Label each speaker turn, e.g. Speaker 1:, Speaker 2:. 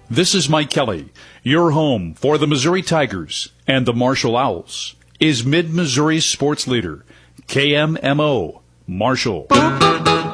Speaker 1: This is Mike Kelly. Your home for the Missouri Tigers and the Marshall Owls is Mid-Missouri sports leader, KMMO, Marshall.